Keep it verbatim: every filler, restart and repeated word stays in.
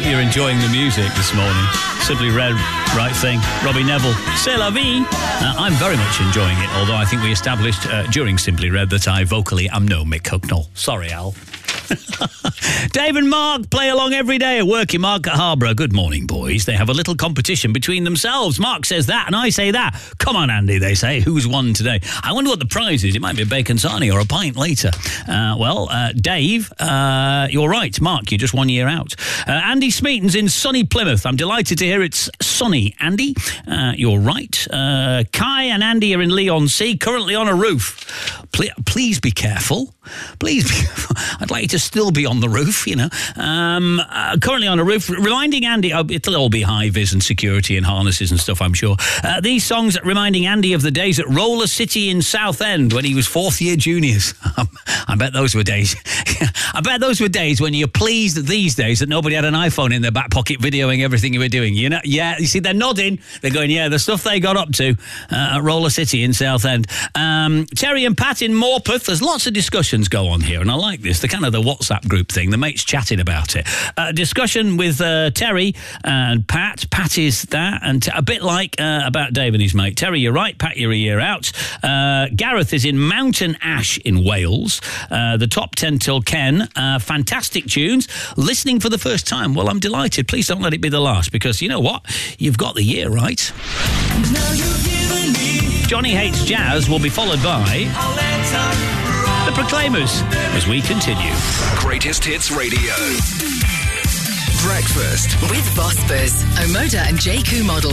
hope you're enjoying the music this morning. Simply Red, Right Thing, Robbie Neville, C'est la vie. Uh, I'm very much enjoying it, although I think we established uh, during Simply Red that I vocally am no Mick Hucknall. Sorry, Al. Dave and Mark play along every day at work in Market Harborough. Good morning, boys. They have a little competition between themselves. Mark says that and I say that. Come on, Andy, they say. Who's won today? I wonder what the prize is. It might be a bacon sarnie or a pint later. Uh, well, uh, Dave, uh, you're right. Mark, you're just one year out. Uh, Andy Smeaton's in sunny Plymouth. I'm delighted to hear it's sunny. Andy, uh, you're right. Uh, Kai and Andy are in Leigh-on-Sea, currently on a roof. Please, please be careful. Please be careful. I'd like you to still be on the roof, you know. Um, uh, currently on a roof, reminding Andy, oh, it'll all be high-vis and security and harnesses and stuff, I'm sure. Uh, these songs reminding Andy of the days at Roller City in Southend when he was fourth-year juniors. I bet those were days. I bet those were days when you're pleased these days that nobody had an iPhone in their back pocket videoing everything you were doing. You know, yeah, you see, they're nodding. They're going, yeah, the stuff they got up to uh, at Roller City in Southend. Um, Terry and Pat in Morpeth, there's lots of discussions go on here, and I like this. The kind of the WhatsApp group thing, the mates chatting about it. Uh, discussion with uh, Terry and Pat. Pat is that, and t- a bit like uh, about Dave and his mate. Terry, you're right. Pat, you're a year out. Uh, Gareth is in Mountain Ash in Wales. Uh, the top ten till Ken. Uh, fantastic tunes. Listening for the first time. Well, I'm delighted. Please don't let it be the last, because you know what? You've got the year right. Johnny Hates Jazz will be followed by The Proclaimers as we continue. Greatest Hits Radio. Breakfast with Vosper's Omoda and J Q model.